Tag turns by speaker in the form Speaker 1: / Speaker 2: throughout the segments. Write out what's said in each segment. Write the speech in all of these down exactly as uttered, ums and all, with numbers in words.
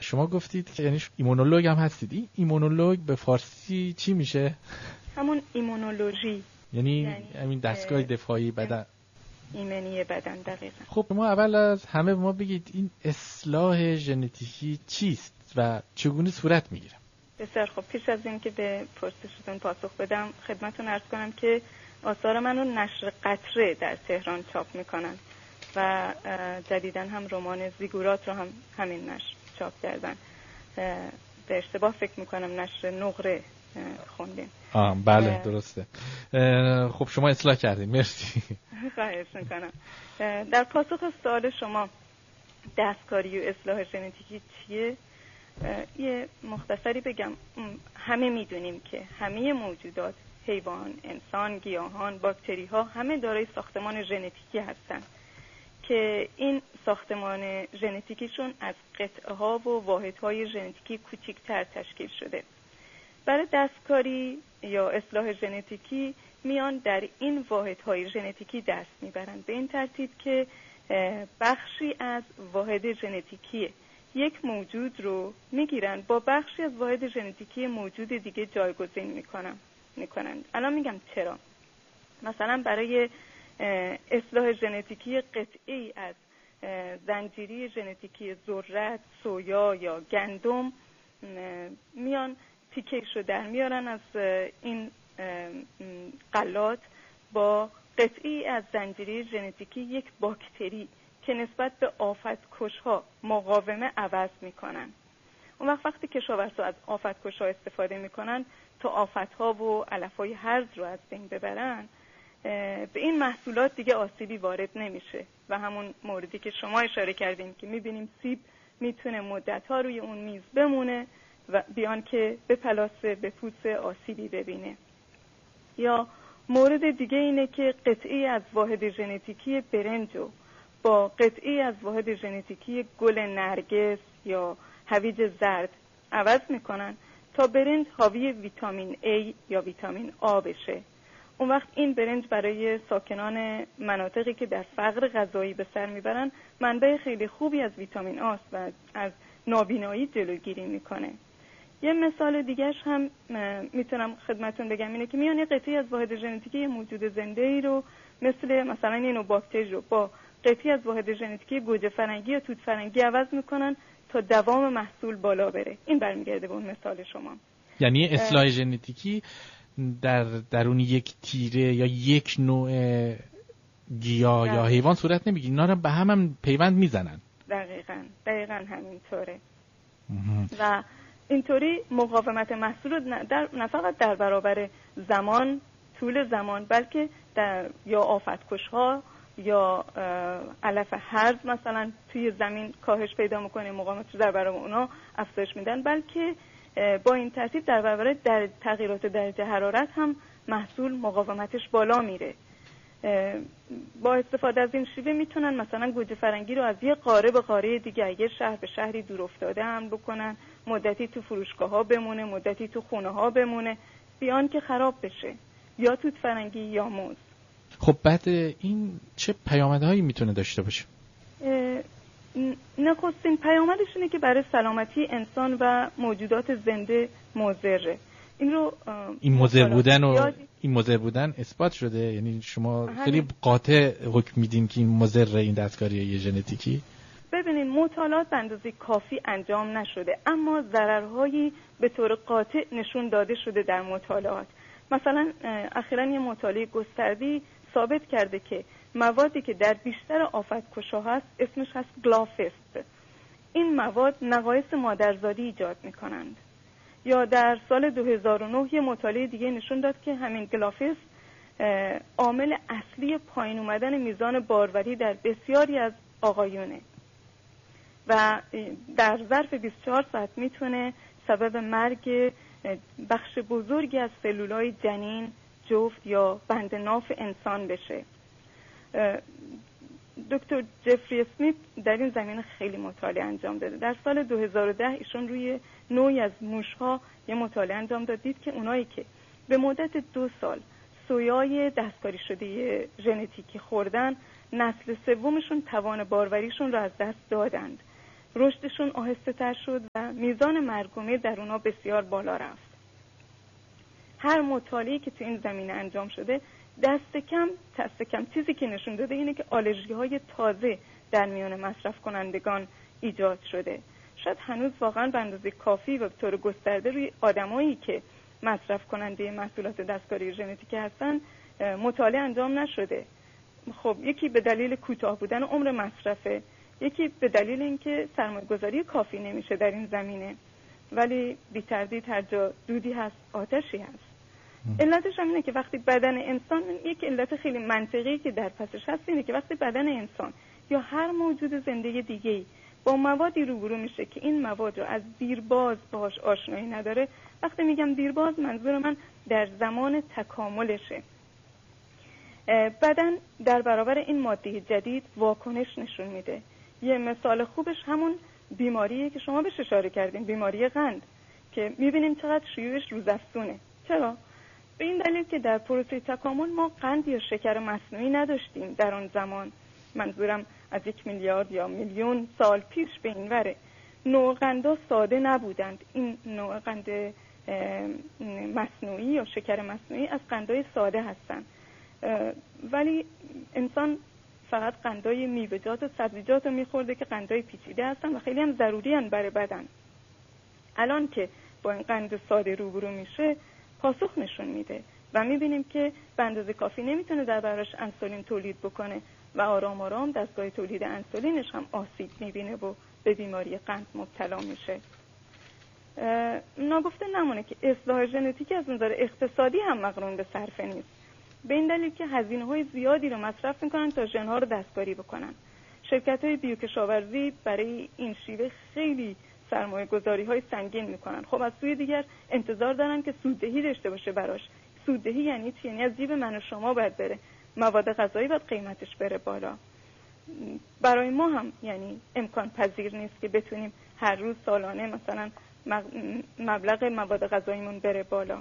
Speaker 1: شما گفتید که یعنی ایمونولوگ هم هستید. این ایمونولوگ به فارسی چی میشه؟
Speaker 2: همون ایمونولوژی،
Speaker 1: یعنی همین دستگاه دفاعی بدن،
Speaker 2: ایمنی بدن. دقیقاً.
Speaker 1: خب ما اول از همه ما بگید این اصلاح ژنتیکی چیست و چگونه صورت میگیره؟
Speaker 2: بسیار خب، پیش از این که به پرسشتون پاسخ بدم خدمتتون عرض کنم که آثار من رو نشر قطره در تهران چاپ میکنن و جدیداً هم رمان زیگورات رو هم همین نشر چاپ کردن. به اشتباه فکر میکنم نشر نقره خوندین.
Speaker 1: آه بله درسته. خب شما اصلاح کردین، مرسی.
Speaker 2: خواهش میکنم. در پاسخ سوال شما دستکاری و اصلاح ژنتیکی چیه؟ یه مختصری بگم. همه میدونیم که همه موجودات، حیوان، انسان، گیاهان، باکتری ها همه دارای ساختمان ژنتیکی هستند که این ساختمان ژنتیکیشون از قطعه ها و واحد های ژنتیکی کوچکتر تشکیل شده. برای دستکاری یا اصلاح ژنتیکی میان در این واحد های ژنتیکی دست میبرند به این ترتیب که بخشی از واحد ژنتیکی یک موجود رو میگیرن با بخشی از واحد ژنتیکی موجود دیگه جایگزین میکنن میکنن الان میگم چرا. مثلا برای اصلاح ژنتیکی قطعی از زنجیره ژنتیکی ذرت، سویا یا گندم میان تیکه‌شو در میارن از این غلات با قطعی از زنجیره ژنتیکی یک باکتری که نسبت به آفت‌کش‌ها مقاومه عوض میکنن. اون وقت وقتی کشاورزا از آفت‌کش‌ها استفاده میکنن تا آفت‌ها و علف‌های هرز رو از بین ببرن، به این محصولات دیگه آسیبی وارد نمیشه و همون موردی که شما اشاره کردین که میبینیم سیب میتونه مدت‌ها روی اون میز بمونه و بیان که به پلاسه به پوست آسیبی ببینه. یا مورد دیگه اینه که قطعی از واحد ژنتیکی برنجو با قطعی از واحد ژنتیکی گل نرگس یا هویج زرد عوض میکنن تا برنج حاوی ویتامین A یا ویتامین آ بشه. اون وقت این برنج برای ساکنان مناطقی که در فقر غذایی به سر میبرن منبع خیلی خوبی از ویتامین آ و از نابینایی جلوگیری میکنه. یه مثال دیگهش هم میتونم خدمتون بگم اینه که میان یه قطعی از واحد ژنتیکی موجود زنده ای رو مثل مثلا این نوع باکتری رو با قطعی از واحد ژنتیکی گوجه فرنگی یا توت فرنگی عوض میکنن تا دوام محصول بالا بره. این برمیگرده به اون مثال شما.
Speaker 1: یعنی اصلاح ژنتیکی در درون یک تیره یا یک نوع گیاه یا حیوان صورت نمیگیره، اینا رو به هم هم پیوند میزنن.
Speaker 2: دقیقاً دقیقاً همینطوره. و اینطوری مقاومت محصول رو در نه فقط در برابر زمان، طول زمان، بلکه در یا آفت‌کش‌ها یا علف هرز مثلا توی زمین کاهش پیدا میکنه، مقاومتش در برابر اونا افزایش میدن، بلکه با این ترتیب در برابر در تغییرات درجه حرارت هم محصول مقاومتش بالا میره. با استفاده از این شیوه میتونن مثلا گوجه فرنگی رو از یه قاره به قاره دیگه، یه شهر به شهری دور افتاده هم بکنن، مدتی تو فروشگاه ها بمونه، مدتی تو خونه ها بمونه، بیان که خراب بشه، یا توت فرنگی یا موز.
Speaker 1: خب بعد این چه پیامدهایی میتونه داشته باشه؟
Speaker 2: نخستین پیامدش اینه که برای سلامتی انسان و موجودات زنده مضره. این رو
Speaker 1: این مضر بودن و این مضر بودن اثبات شده؟ یعنی شما خیلی قاطع حکم میدین که این مضر این دستکاری ژنتیکی؟
Speaker 2: ببینید مطالعات به اندازه کافی انجام نشده، اما ضررهایی به طور قاطع نشون داده شده در مطالعات. مثلا اخیراً یه مطالعه گسترده‌ای ثابت کرده که موادی که در بیشتر آفت‌کش‌ها هست اسمش هست گلافست. این مواد نقایص مادرزادی ایجاد میکنند. یا در سال دو هزار و نه یه مطالعه دیگه نشون داد که همین گلافست عامل اصلی پایین اومدن میزان باروری در بسیاری از آقایونه و در ظرف بیست و چهار ساعت میتونه سبب مرگ بخش بزرگی از سلولای جنین، جفت یا بند ناف انسان بشه. دکتر جفری اسمیت در این زمینه خیلی مطالعه انجام داده. در سال دو هزار و ده ایشون روی نوعی از موش‌ها یه مطالعه انجام داد، دید که اونایی که به مدت دو سال سویای دستکاری شده ژنتیکی خوردن، نسل سومشون توان باروریشون رو از دست دادند رشدشون آهسته تر شد و میزان مرگ و میر در اونا بسیار بالا رفت. هر مطالعه‌ای که تو این زمینه انجام شده دست کم دست کم چیزی که نشون داده اینه که آلرژی‌های تازه در میان مصرف کنندگان ایجاد شده. شاید هنوز واقعا به اندازه کافی و به طور گسترده روی آدمایی که مصرف کننده محصولات دستکاری ژنتیکی هستن مطالعه انجام نشده. خب یکی به دلیل کوتاه بودن عمر مصرفه، یکی به دلیل اینکه سرمایه‌گذاری کافی نمیشه در این زمینه. ولی بی تردید هر جا دودی هست آتشی هست. علتش هم اینه که وقتی بدن انسان، یک علت خیلی منطقی که در پسش هست اینه که وقتی بدن انسان یا هر موجود زنده دیگه‌ای با موادی روبرو میشه که این مواد رو از دیرباز باهاش آشنایی نداره، وقتی میگم دیرباز منظور من در زمان تکاملشه، بدن در برابر این ماده جدید واکنش نشون میده. یه مثال خوبش همون بیماریه که شما بهش اشاره کردین، بیماری قند، که میبینیم چقدر شیوعش روزافزونه. چرا؟ به این دلیل که در پروسه تکامل ما قند یا شکر مصنوعی نداشتیم در آن زمان. منظورم از یک میلیارد یا میلیون سال پیش به این وره. نوع قندها ساده نبودند. این نوع قند مصنوعی یا شکر مصنوعی از قندهای ساده هستند، ولی انسان فقط قندهای میوه‌جات و سبزیجات رو میخورده که قندهای پیچیده هستن و خیلی هم ضروری هستن برای بدن. الان که با این قند ساده روبرو میشه پاسخ نشون میده و میبینیم که به اندازه کافی نمیتونه در براش انسولین تولید بکنه و آرام آرام دستگاه تولید انسولینش هم آسیب میبینه و به بیماری قند مبتلا میشه. ناگفته نمونه که اصلاح ژنتیکی از نظر اقتصادی هم مقرون به صرفه نیست، به این دلیل که هزینه‌های زیادی رو مصرف میکنن تا ژن‌ها رو دستکاری بکنن. شرکت‌های بیوکشاورزی برای این شیوه خیلی سرمایه گذاری های سنگین میکنن. خب از سوی دیگر انتظار دارن که سوددهی داشته باشه براش. سوددهی یعنی چی؟ یعنی از جیب من و شما باید بره، مواد غذایی باید قیمتش بره بالا. برای ما هم یعنی امکان پذیر نیست که بتونیم هر روز سالانه مثلا مبلغ مواد غذاییمون بره بالا.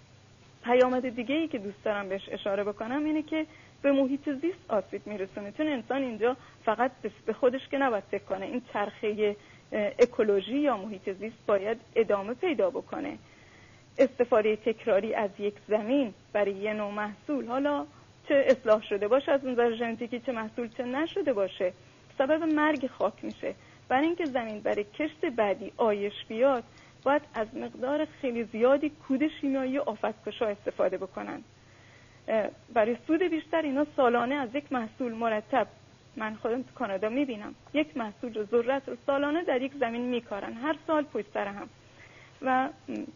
Speaker 2: پیامد دیگه ای که دوست دارم بهش اشاره بکنم اینه که به محیط زیست آسیب میرسونه، چون انسان اینجا فقط به خودش که نباید فکر کنه، این چرخه اکولوژی یا محیط زیست باید ادامه پیدا بکنه. استفاده تکراری از یک زمین برای یه نوع محصول، حالا چه اصلاح شده باشه از نظر ژنتیکی، چه محصول چه نشده باشه، سبب مرگ خاک میشه. برای اینکه زمین برای کشت بعدی آیش بیاد باید از مقدار خیلی زیادی کود شیمیایی آفت‌کشا استفاده بکنن. برای سود بیشتر اینا سالانه از یک محصول مرتب، من خودم تو کانادا میبینم یک محصول رو ذرت رو سالانه در یک زمین میکارن، هر سال پشت سر هم، و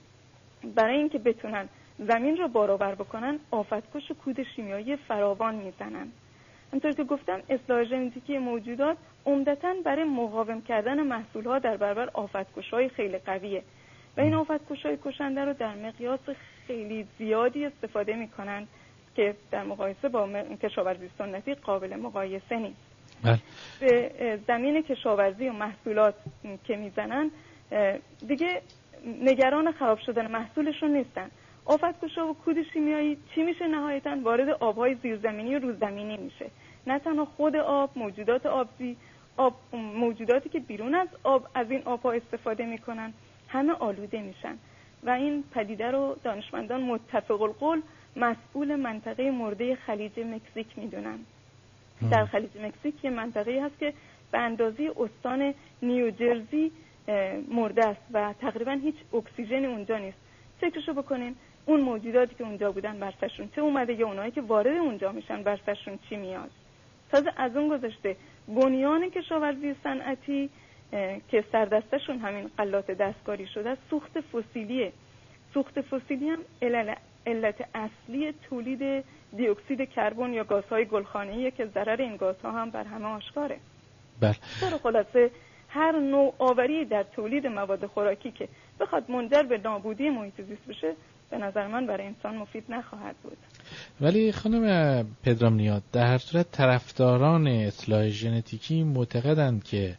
Speaker 2: برای اینکه بتونن زمین رو بارآور بکنن آفت‌کش و کود شیمیایی فراوان میزنن. همونطور که گفتم اصلاح ژنتیکی موجودات عمدتاً برای مقاوم کردن محصولات در برابر آفت‌کش‌های خیلی قویه و این آفت‌کش‌های کشنده رو در مقیاس خیلی زیادی استفاده میکنن که در مقایسه با کشاورزی سنتی قابل مقایسه نیست.
Speaker 1: بله.
Speaker 2: به زمین کشاورزی و محصولات که میزنن دیگه نگران خراب شدن محصولشون نیستن. آفت‌کشا و کود شیمیایی چی میشه؟ نهایتاً وارد آبهای زیرزمینی و روززمینی میشه. نه تنها خود آب، موجودات آبزی، آب موجوداتی که بیرون از آب از این آبها استفاده میکنن همه آلوده میشن و این پدیده رو دانشمندان متفق القول مسئول منطقه مرده خلیج مکزیک میدونن. در خلیج مکزیک یه منطقه هست که به اندازه استان نیوجرسی مرده است و تقریبا هیچ اکسیژن اونجا نیست. فکرشو بکنین اون موجوداتی که اونجا بودن بر سرشون چه اومده یا اونایی که وارد اونجا میشن بر سرشون چی میاد. تازه از اون گذشته بنیان کشاورزی صنعتی که سردستشون همین غلات دستکاری شده سوخت فسیلیه. سوخت فسیلی هم علت, علت اصلی تولید دی اکسید کربن یا گازهای گلخانه‌ایه که ضرر این گازها هم بر همه آشکاره.
Speaker 1: بله.
Speaker 2: در خلاصه هر نوع آوری در تولید مواد خوراکی که بخواد منجر به نابودی محیط زیست بشه به نظر من برای انسان مفید نخواهد بود.
Speaker 1: ولی خانم پدرام، در هر صورت طرفداران اصلاح ژنتیکی معتقدند که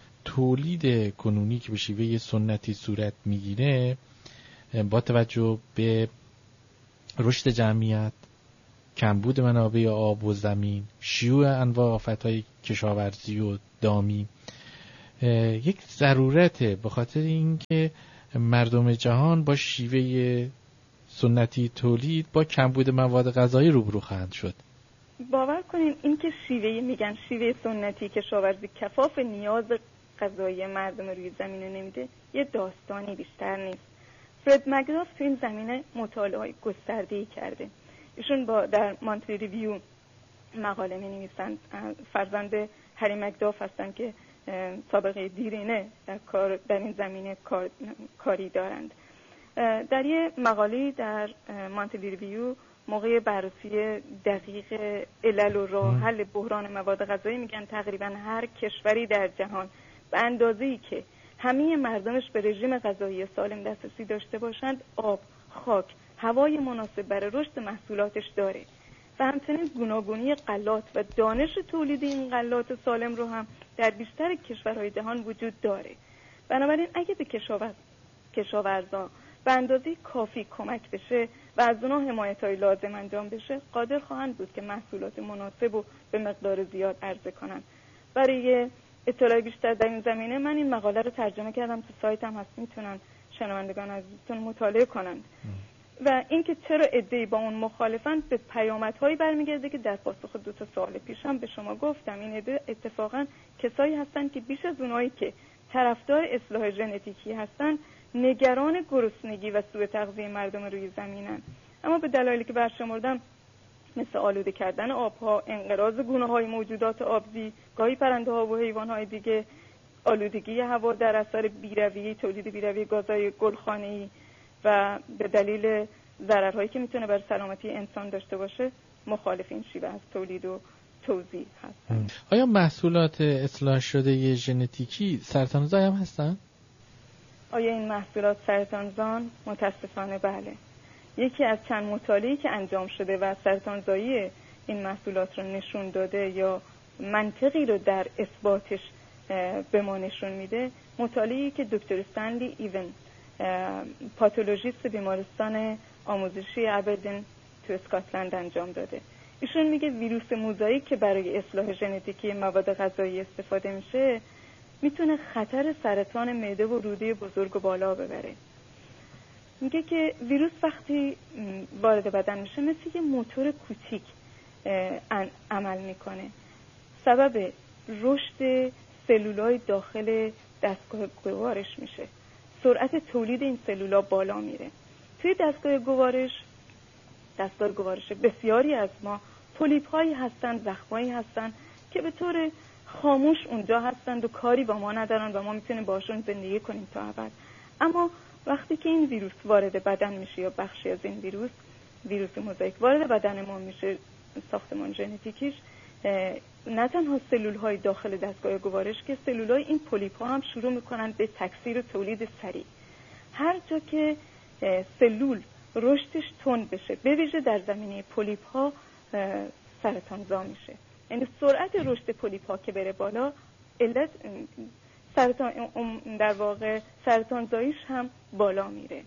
Speaker 1: تولید کنونی که به شیوه سنتی صورت میگیره با توجه به رشد جمعیت، کمبود منابع آب و زمین، شیوع انواع آفت‌های کشاورزی و دامی یک ضرورته، به خاطر اینکه مردم جهان با شیوه سنتی تولید با کمبود مواد غذایی روبرو خواهند شد.
Speaker 2: باور کنین این که شیوه میگن شیوه سنتی کشاورزی کفاف نیاز غذایی مردم روی زمینه نمیده، یه داستانی بیشتر نیست. فرد مکداف تو این زمینه مطالعه گسترده‌ای کرده. ایشون با در مانتلی ریویو مقاله می‌نویسند. فرزند هری مکداف هستن که سابقه دیرینه در کار در این زمینه کار، کاری دارند. در یه مقاله در مانتلی ریویو موقع بررسی دقیق علل و راه حل بحران مواد غذایی میگن تقریبا هر کشوری در جهان به اندازه‌ای که همه مردمش به رژیم غذایی سالم دسترسی داشته باشند، آب، خاک، هوای مناسب برای رشد محصولاتش داره و همچنین گوناگونی غلات و دانش تولید این غلات سالم رو هم در بیشتر کشورهای جهان وجود داره. بنابراین اگه به کشاورز کشاورزان به اندازه کافی کمک بشه و از اونها حمایت‌های لازم انجام بشه، قادر خواهند بود که محصولات مناسب رو به مقدار زیاد عرضه کنند. برای اطلاع بیشتر در این زمینه من این مقاله رو ترجمه کردم، تو سایتم هست، میتونن شنوندگان عزیزتون مطالعه کنند. و اینکه چرا عده‌ای با اون مخالفن به پیامدهایی برمیگرده که در پاسخ دو تا سوال پیشم به شما گفتم. این عده اتفاقا کسایی هستن که بیش از اونایی که طرفدار اصلاح ژنتیکی هستن نگران گرسنگی و سوء تغذیه مردم روی زمینن، اما به دلایلی که برشمردم مثل آلوده کردن آبها، انقراض گونه‌های موجودات آبزی، گاهی پرنده‌ها و حیوانات دیگه، آلودگی هوا در اثر بیرویه تولید بیرویه گازهای گلخانه‌ای و به دلیل ضررهایی که میتونه بر سلامتی انسان داشته باشه، مخالف این شیوه از تولید و توزیع هستن.
Speaker 1: آیا محصولات اصلاح شده ژنتیکی سرطان‌زا هم هستن؟
Speaker 2: آیا این محصولات سرطانزان؟ متاسفانه بله. یکی از چند مطالعه‌ای که انجام شده و سرطانزایی این محصولات رو نشون داده یا منطقی رو در اثباتش به ما نشون میده، مطالعه‌ای که دکتر استنلی ایون پاتولوژیست بیمارستان آموزشی ابردین تو اسکاتلند انجام داده. ایشون میگه ویروس موزاییک که برای اصلاح ژنتیکی مواد غذایی استفاده میشه میتونه خطر سرطان معده و روده بزرگ و بالا ببره. میگه که ویروس وقتی وارد بدن میشه مثل یه موتور کوچیک عمل میکنه، سبب رشد سلولای داخل دستگاه گوارش میشه، سرعت تولید این سلولا بالا میره. توی دستگاه گوارش دستگاه گوارش بسیاری از ما پولیپ هایی هستند، زخمایی هستند که به طور خاموش اونجا هستند و کاری با ما ندارن و ما میتونیم باشون زندگی کنیم تا ابد. اما وقتی که این ویروس وارد بدن میشه یا بخشی از این ویروس ویروس موزاییک وارد بدن ما میشه، ساختمان ژنتیکیش، نه تنها سلول های داخل دستگاه گوارش که سلول های این پولیپ ها هم شروع میکنن به تکثیر و تولید سریع. هر جا که سلول رشدش تند بشه، به ویژه در زمینه پولیپ ها، سرطانزا میشه. یعنی سرعت رشد پولیپ ها که بره بالا، علت سرطان در واقع سرطانزاییش هم بالا میره.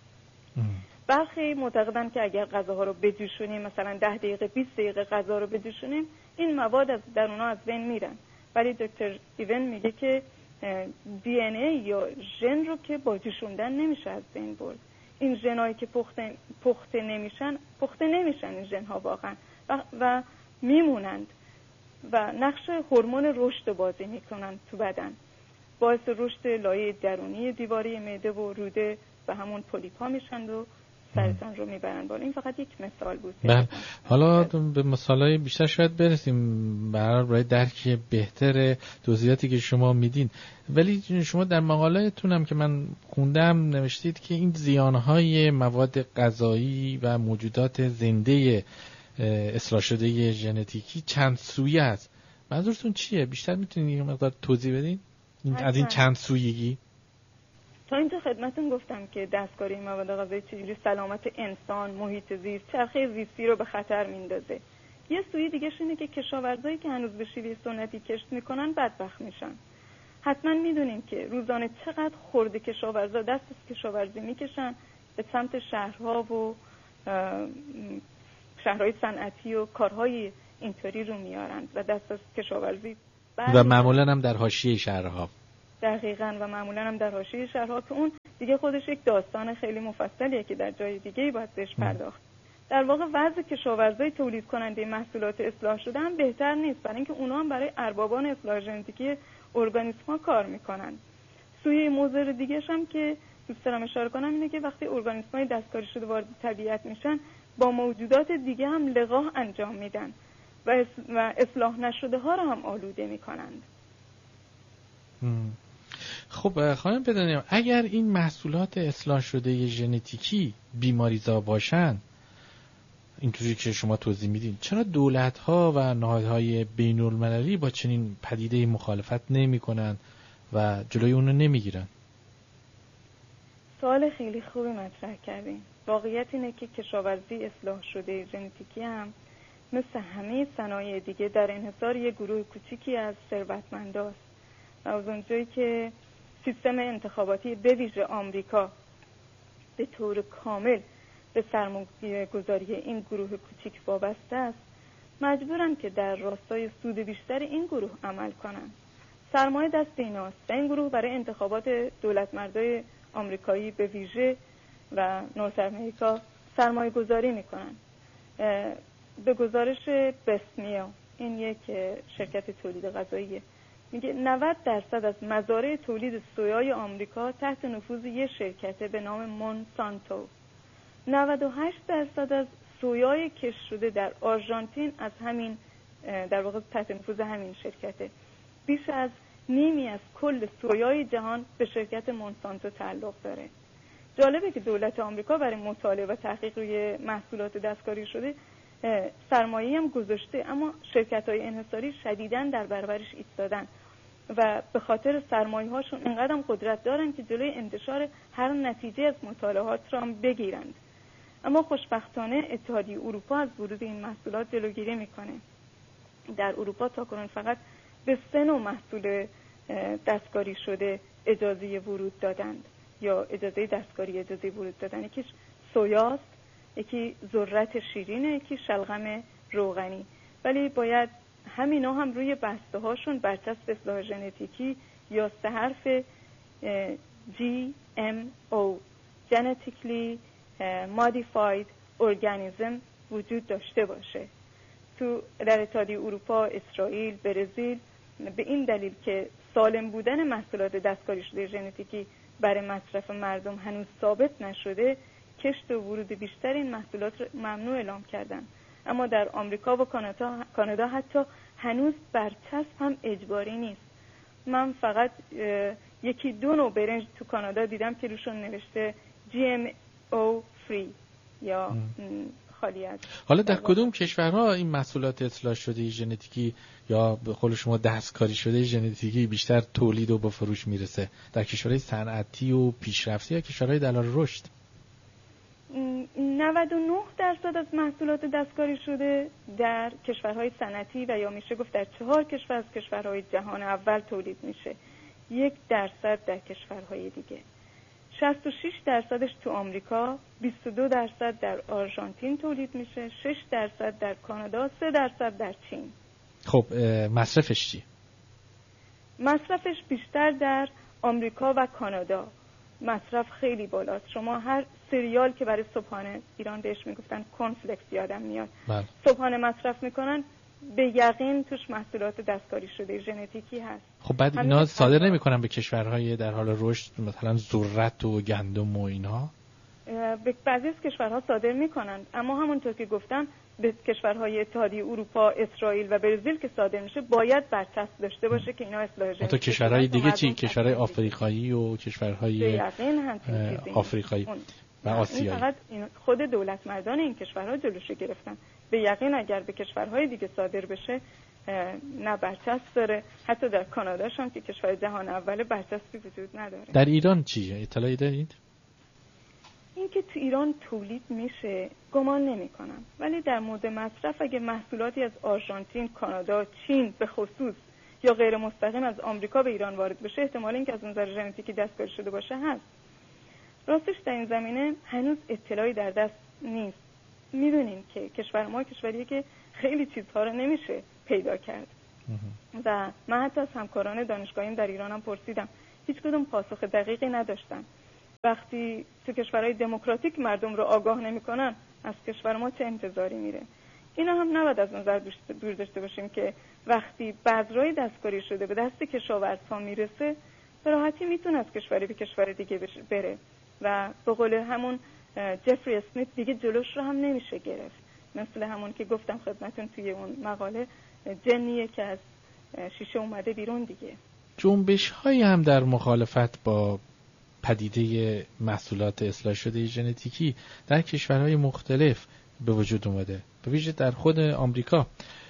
Speaker 2: برخی معتقدن که اگر غذاها رو بجوشونیم، مثلا ده دقیقه بیست دقیقه غذا رو بجوشونیم، این مواد از در اونها از بین میرن. ولی دکتر ایون میگه که دی ان ای یا ژن رو که با جوشوندن نمیشه از بین برد. این ژنایی که پخته پخته نمیشن پخته نمیشن این ژن‌ها واقعا و, و میمونند و نقش هورمون رشد بازی میکنن تو بدن، باعث رشد لایه درونی دیواره معده و روده و همون پولیپ ها میشن و سرطان رو میبرن بالا. این فقط یک مثال بود.
Speaker 1: بله، حالا به مثالای بیشتر شاید برسیم برای درک بهتر توضیحاتی که شما میدین. ولی شما در مقاله‌تون هم که من خوندم نوشتید که این زیانهای مواد غذایی و موجودات زنده اصلاح شده ژنتیکی چند سویه است. منظورتون چیه؟ بیشتر میتونید یه مقدار توضیح بدین این از این چند سویگی؟
Speaker 2: تا اینجا خدمتون گفتم که دستکاری مواد غذایی چجوری سلامت انسان، محیط زیست، چرخه زیستی رو به خطر میندازه. یه سوی دیگه شونه که کشاورزایی که هنوز به شیوه سنتی کشت میکنن بدبخت میشن. حتما میدونیم که روزانه چقدر خرده کشاورزا دست از کشاورزی میکشن به سمت شهرها و شهرهای صنعتی و کارهای اینطوری رو میارن و دست از کشاورزی
Speaker 1: و معمولا هم در حاشیه شهرها.
Speaker 2: دقیقاً و معمولاً هم در حاشیه شهرها که اون دیگه خودش یک داستان خیلی مفصلیه که در جای دیگه‌ای باید بهش پرداخت. در واقع وضع کشاورزای تولید کننده محصولات اصلاح شده هم بهتر نیست، برای اینکه اونا هم برای اربابان اصلاح ژنتیکی ارگانیسم‌ها کار میکنن. سوی مضر دیگه‌ش هم که دوست دارم اشاره کنم اینه که وقتی ارگانیسم‌های دستکاری شده وارد طبیعت میشن با موجودات دیگه هم لقاح انجام میدن و و اصلاح نشده ها رو هم آلوده میکنند.
Speaker 1: خب خانم بدانیم اگر این محصولات اصلاح شده ژنتیکی بیماریزا باشن، اینطوری که شما توضیح میدین، چرا دولت‌ها و نهادهای بین‌المللی با چنین پدیده مخالفت نمی‌کنن و جلوی اون رو نمیگیرن؟
Speaker 2: سوال خیلی خوبی مطرح کردین. واقعیت اینه که کشاورزی اصلاح شده ژنتیکی هم مثل همه صنایع دیگه در انحصار یه گروه کوچیکی از ثروتمنداست و از اونجایی که سیستم انتخاباتی به ویژه آمریکا به طور کامل به سرمایه‌گذاری این گروه کوچیک وابسته است، مجبورن که در راستای سود بیشتر این گروه عمل کنن. سرمایه دست ایناست و این گروه برای انتخابات دولتمردای آمریکایی به ویژه و نورث امریکا سرمایه گذاری میکنن. به گزارش بسمیا، این یک شرکت تولید غذاییه، میگه نود درصد از مزارع تولید سویای آمریکا تحت نفوذ یک شرکته به نام مونسانتو. نود و هشت درصد از سویای کشت شده در آرژانتین از همین در واقع تحت نفوذ همین شرکته. بیش از نیمی از کل سویای جهان به شرکت مونسانتو تعلق داره. جالبه که دولت آمریکا برای مطالعه و تحقیق روی محصولات دستکاری شده سرمایه‌ای هم گذاشته، اما شرکت‌های انحصاری شدیداً در برابرش ایستادن و به خاطر سرمایه‌هاشون اینقدر هم قدرت دارن که جلوی انتشار هر نتیجه از مطالعات را هم بگیرند. اما خوشبختانه اتحادیه اروپا از ورود این محصولات جلوگیری میکنه. در اروپا تاکنون فقط به سه نوع محصول دستکاری شده اجازه ورود دادند یا اجازه دستکاری اجازه ورود دادن. یکیش سویاست، یکی ذرت شیرینه، یکی شلغم روغنی. ولی باید همینا هم روی بسته هاشون برچسب اصلاح ژنتیکی یا سه حرف جی ام او Genetically Modified Organism وجود داشته باشه. تو در اتحادیه اروپا، اسرائیل، برزیل به این دلیل که سالم بودن محصولات دستکاری شده ژنتیکی برای مصرف مردم هنوز ثابت نشده، کشت و ورود بیشتر این محصولات را ممنوع اعلام کردن. اما در آمریکا و کانادا کانادا حتی هنوز برچسب هم اجباری نیست. من فقط یکی دو نوع برنج تو کانادا دیدم که روشون نوشته جی ام او فری یا خالی از.
Speaker 1: حالا در کدوم کشورها این محصولات اصلاح شده ژنتیکی یا به قول شما دستکاری شده ژنتیکی بیشتر تولید و به فروش میرسه؟ در کشورهای صنعتی و پیشرفته یا کشورهای در حال رشد؟
Speaker 2: نود و نه درصد از محصولات دستکاری شده در کشورهای صنعتی و یا میشه گفت در چهار کشور از کشورهای جهان اول تولید میشه. یک درصد در کشورهای دیگه. شصت و شش درصدش تو آمریکا، بیست و دو درصد در آرژانتین تولید میشه، شش درصد در کانادا، سه درصد در چین.
Speaker 1: خب مصرفش چی؟
Speaker 2: مصرفش بیشتر در آمریکا و کانادا. مصرف خیلی بالاست. شما هر سریال که برای صبحانه، ایران بهش میگفتن کورنفلکس یادم میاد،
Speaker 1: بله.
Speaker 2: صبحانه مصرف میکنن، به یقین توش محصولات دستکاری شده ژنتیکی هست.
Speaker 1: خب بعد اینا صادر نمیکنن به کشورهای در حال رشد، مثلا ذرت و گندم و اینها؟
Speaker 2: به بعضی از کشورها صادر میکنن، اما همونطور که گفتم به کشورهای اتحادیه اروپا، اسرائیل و برزیل که صادر میشه باید برچسب داشته باشه که اینا اصلاح ژنتیکی.
Speaker 1: تو کشورهای دیگه چی؟ کشورهای آفریقایی و کشورهای آفریقایی و آسیایی.
Speaker 2: فقط خود دولت مردان این کشورها جلوشو گرفتن. به یقین اگر به کشورهای دیگه صادر بشه نه برچسب داره. حتی در کاناداش هم که کشور جهان اوله برچسبی وجود نداره.
Speaker 1: در ایران چیه؟ اطلاعی دارید؟
Speaker 2: این که تو ایران تولید میشه گمان نمی کنم، ولی در مورد مصرف اگه محصولاتی از آرژانتین، کانادا، چین به خصوص یا غیر مستقیم از آمریکا به ایران وارد بشه، احتمال این که از نظر ژنتیکی دستکاری شده باشه هست. راستش در این زمینه هنوز اطلاعی در دست نیست. میدونیم که کشور ما کشوریه که خیلی چیزها رو نمیشه پیدا کرد و من حتی از همکاران دانشگاهیم در ایران هم پرسیدم هیچ کدوم پاسخ دقیقی نداشتن. وقتی تو کشورهای دموکراتیک مردم رو آگاه نمی‌کنن، از کشور ما چه انتظاری میره؟ اینا هم نباید از نظر دور داشته باشیم که وقتی بذرهای دستکاری شده به دست کشاورزها میرسه، به راحتی میتونه از کشوری به کشور دیگه بره و به قول همون جفری اسمیت دیگه جلوش رو هم نمیشه گرفت. مثل همون که گفتم خدمتون توی اون مقاله، جنیه که از شیشه اومده بیرون دیگه.
Speaker 1: جنبش هایی هم در مخالفت با پدیده محصولات اصلاح شده ژنتیکی در کشورهای مختلف به وجود اومده، به ویژه در خود آمریکا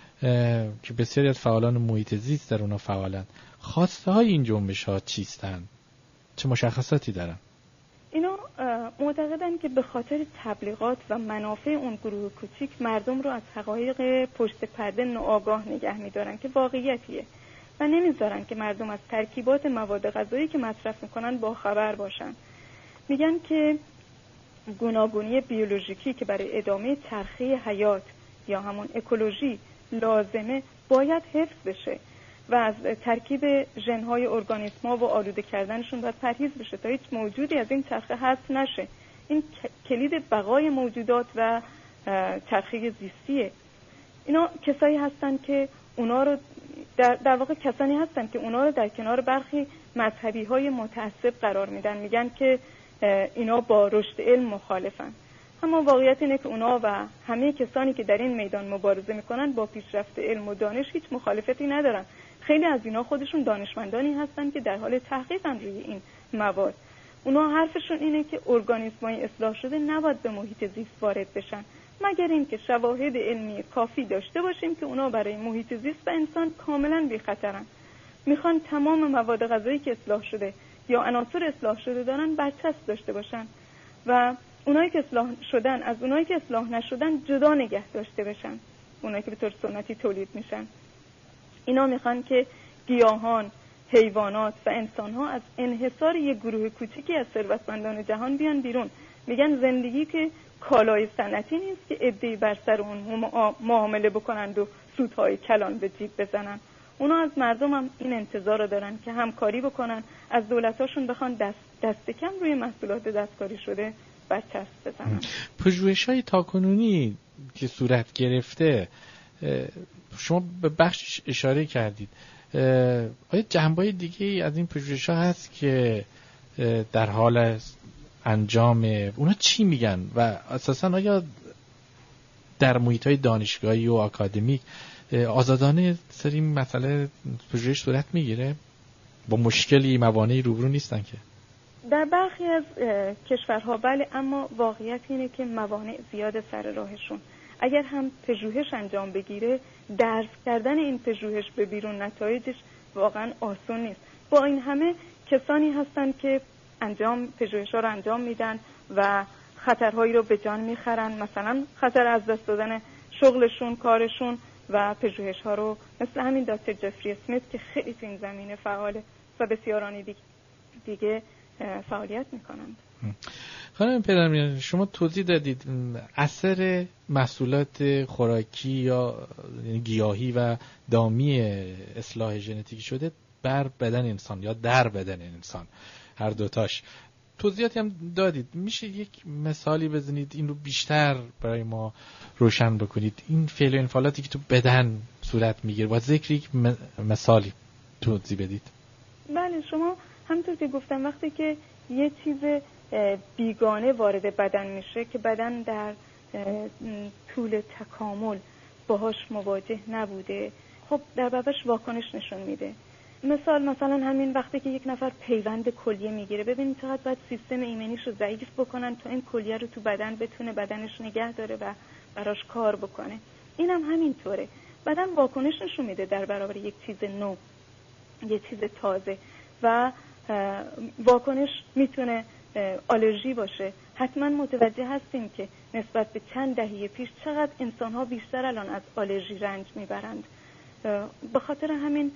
Speaker 1: که بسیاری از فعالان محیط زیست در اونها فعالند. خواسته های این جنبش ها چیستند؟ چه مشخصاتی دارن؟
Speaker 2: اینا معتقدن که به خاطر تبلیغات و منافع اون گروه کوچیک مردم رو از حقایق پشت پرده ناآگاه نگه می‌دارن که واقعیتیه و نمیذارن که مردم از ترکیبات مواد غذایی که مصرف میکنن با خبر باشن. میگن که گوناگونی بیولوژیکی که برای ادامه چرخه حیات یا همون اکولوژی لازمه باید حفظ بشه و از ترکیب ژن‌های ارگانیسم‌ها و آلوده کردنشون باید پرهیز بشه تا هیچ موجودی از این چرخه حذف نشه. این کلید بقای موجودات و چرخه زیستیه. اینا کسایی هستن که اونا رو در, در واقع کسانی هستن که اونا رو در کنار برخی مذهبی‌های متعصب قرار میدن، میگن که اینا با رشد علم مخالفن. اما واقعیت اینه که اونا و همه کسانی که در این میدان مبارزه میکنن با پیشرفت علم و دانش هیچ مخالفتی ندارن. خیلی از اینا خودشون دانشمندانی هستن که در حال تحقیقن روی این مواد. اونا حرفشون اینه که ارگانیسم‌های اصلاح شده نباید به محیط زیست وارد بشن مگر اینکه شواهد علمی کافی داشته باشیم که اونا برای محیط زیست و انسان کاملا بی خطرن. میخوان تمام مواد غذایی که اصلاح شده یا عناصر اصلاح شده دارن برچسب داشته باشن و اونایی که اصلاح شدن از اونایی که اصلاح نشدن جدا نگه داشته بشن، اونایی که به طور سنتی تولید میشن. اینا میخوان که گیاهان، حیوانات و انسانها از انحصار یک گروه کوچیکی از ثروتمندان جهان بیان بیرون. میگن زندگی که کالای صنعتی نیست که عده‌ای بر سر اون معامله بکنند و سودهای کلان به جیب بزنن. اونا از مردم هم این انتظار رو دارن که همکاری بکنن، از دولتاشون بخوان دست دست کم روی محصولات دستکاری شده برچسب بزنن.
Speaker 1: پژوهش‌های تاکنونی که صورت گرفته، شما به بخشش اشاره کردید، آیا جنبه‌های دیگه از این پژوهش‌ها هست که در حال انجام اونا چی میگن و اساساً آیا در محیط‌های دانشگاهی و آکادمیک آزادانه سر این مسئله پژوهش صورت میگیره؟ با مشکلی موانعی روبرو نیستن که؟
Speaker 2: در برخی از کشورها بله، اما واقعیت اینه که موانع زیاد سر راهشون. اگر هم پژوهش انجام بگیره، درس کردن این پژوهش به بیرون نتایجش واقعا آسون نیست. با این همه کسانی هستن که انجام پژوهش‌ها رو انجام میدن و خطرهایی رو به جان میخرن، مثلا خطر از دست دادن شغلشون، کارشون و پژوهش‌ها رو، مثل همین دکتر جفری اسمیت که خیلی تو این زمینه فعاله و بسیارانی دیگه, دیگه فعالیت میکنند.
Speaker 1: خانم پدرمیان، شما توضیح دادید اثر محصولات خوراکی یا گیاهی و دامی اصلاح ژنتیکی شده بر بدن انسان یا در بدن انسان، هر دوتاش توضیحاتی هم دادید. میشه یک مثالی بزنید این رو بیشتر برای ما روشن بکنید؟ این فعل و انفعالاتی که تو بدن صورت میگیره با ذکر یک مثالی توضیح بدید.
Speaker 2: بله، شما همونطور که گفتم وقتی که یه چیز بیگانه وارد بدن میشه که بدن در طول تکامل باهاش مواجه نبوده، خب در بابش واکنش نشون میده. مثال مثلا همین وقتی که یک نفر پیوند کلیه میگیره، ببینید چقدر باید سیستم ایمنیش رو ضعیف بکنن تا این کلیه رو تو بدن بتونه بدنش نگه داره و براش کار بکنه. این هم همینطوره، بدن واکنش نشون میده در برابر یک چیز نو، یک چیز تازه و واکنش میتونه آلرژی باشه. حتما متوجه هستیم که نسبت به چند دهه پیش چقدر انسان‌ها بیشتر الان از آلرژی رنج میبرند. به خاطر همین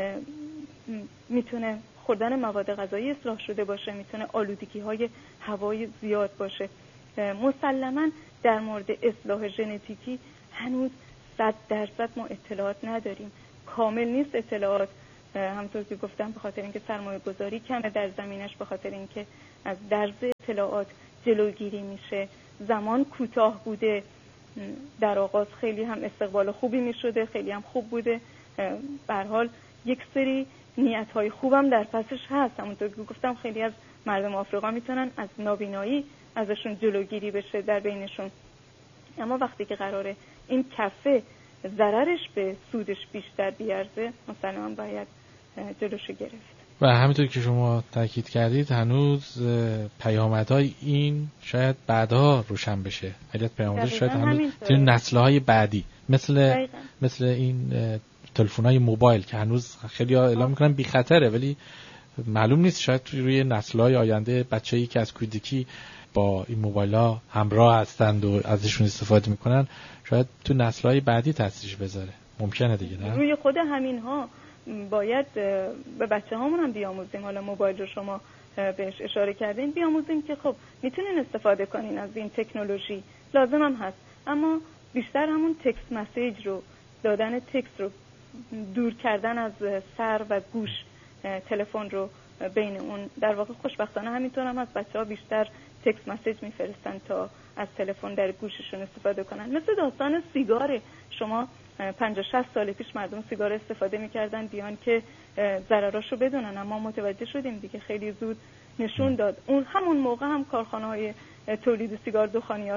Speaker 2: میتونه خوردن مواد غذایی اصلاح شده باشه، میتونه آلودگی‌های هوایی زیاد باشه. مسلماً در مورد اصلاح ژنتیکی هنوز صد درصد ما اطلاعات نداریم، کامل نیست اطلاعات همونطور که گفتم به خاطر اینکه سرمایه گذاری کمه در زمینش، به خاطر اینکه از درز اطلاعات جلوگیری میشه، زمان کوتاه بوده، در آغاز خیلی هم استقبال خوبی میشده، خیلی هم خوب بوده، به هر حال یک سری نیت‌های خوبم در پسش هست. همونطور که گفتم خیلی از مردم آفریقا میتونن از نابینایی ازشون جلوگیری بشه در بینشون، اما وقتی که قراره این کفه ضررش به سودش بیشتر بیارزه، مثلا باید جلوشو گرفت.
Speaker 1: و همونطور که شما تاکید کردید هنوز پیامدهای این شاید بعدها روشن بشه. علت پیامدش شاید هنوز توی نسل‌های بعدی مثل دقیقا. مثل این تلفن‌های موبایل که هنوز خیلی ها اعلام میکنن بی خطره، ولی معلوم نیست شاید روی نسل‌های آینده بچه‌ای که از کودکی با این موبایل‌ها همراه هستند و ازشون استفاده میکنن شاید تو نسل‌های بعدی تاثیرش بذاره. ممکنه دیگه نه؟
Speaker 2: روی خود همین‌ها باید به بچه هامون هم بیاموزیم. حالا موبایل رو شما بهش اشاره کردین، بیاموزیم که خب میتونین استفاده کنین از این تکنولوژی، لازم هم هست، اما بیشتر همون تکست مسیج رو، دادن تکست رو، دور کردن از سر و گوش تلفن رو بین اون، در واقع خوشبختانه همینطور هم از بچه ها بیشتر تکست مسیج میفرستن تا از تلفن در گوششون استفاده کنن. مثل داستان سیگار، شما پنجاه شصت سال پیش مردم سیگار استفاده میکردن بیان که ضرراشو بدونن، اما متوجه شدیم دیگه خیلی زود نشون داد. اون همون موقع هم کارخانه‌های تولید سیگار دخانیات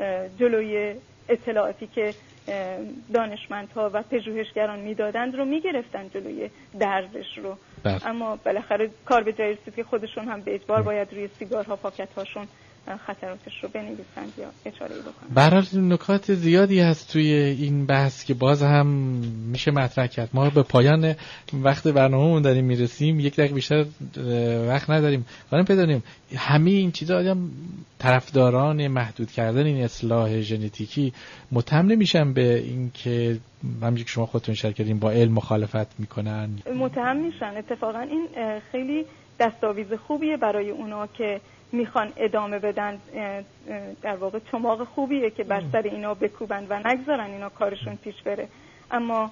Speaker 2: جلوی اطلاعاتی که دانشمندها و پژوهشگران میدادند رو میگرفتن، جلوی درزش رو. بس. اما بالاخره کار به جایی رسید که خودشون هم به اجبار باید روی سیگارها پاکت‌هاشون خطراتش رو بنویسند یا اشاره بکنند.
Speaker 1: به هر حال نکات زیادی هست توی این بحث که باز هم میشه مطرح کرد. ما به پایان وقت برنامه‌مون داریم میرسیم، یک دقیقه بیشتر وقت نداریم. خانم پدرنیام، همه این چیزا آدم طرفداران محدود کردن این اصلاح ژنتیکی متهم نمیشن به این که همونجوری که شما خودتون اشاره کردین با علم مخالفت میکنن؟
Speaker 2: متهم میشن. اتفاقا این خیلی دستاویز خوبیه برای اونا که میخوان ادامه بدن، در واقع چماق خوبیه که بر سر اینا بکوبن و نگذارن اینا کارشون پیش بره. اما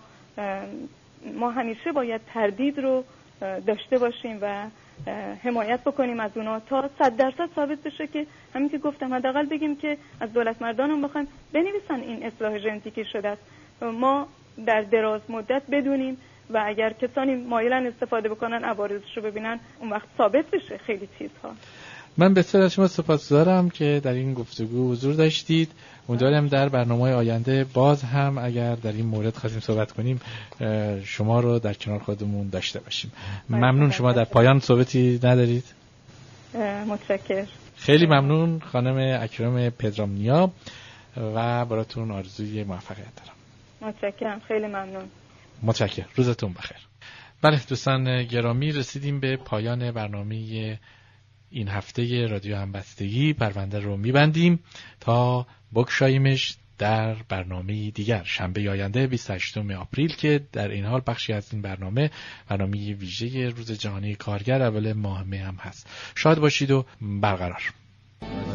Speaker 2: ما همیشه باید تردید رو داشته باشیم و حمایت بکنیم از اونا تا صد درصد ثابت بشه که همین که گفتم، حداقل بگیم که از دولت مردانم بخوایم بنویسن این اصلاح ژنتیکی شده است، ما در دراز مدت بدونیم و اگر کسانی مایلن استفاده بکنن عوارضش رو ببینن، اون وقت ثابت بشه خیلی چیزها.
Speaker 1: من بسیار از شما سپاسگزارم که در این گفتگو حضور داشتید. امیدوارم در برنامه‌های آینده باز هم اگر در این مورد خواستیم صحبت کنیم شما رو در کنار خودمون داشته باشیم. ممنون. شما در پایان صحبتی ندارید؟
Speaker 2: متشکرم.
Speaker 1: خیلی ممنون خانم اکرم پدرامنیا و براتون آرزوی موفقیت دارم.
Speaker 2: متشکرم. خیلی ممنون.
Speaker 1: متشکرم. روزتون بخیر. بله دوستان گرامی، رسیدیم به پایان برنامه این هفته رادیو همبستگی. پرونده رو میبندیم تا بگشاییمش در برنامه دیگر شنبه آینده بیست و هشتم آپریل که در این حال بخشی از این برنامه برنامه ویژه روز جهانی کارگر اول ماه مه هم هست. شاد باشید و برقرار.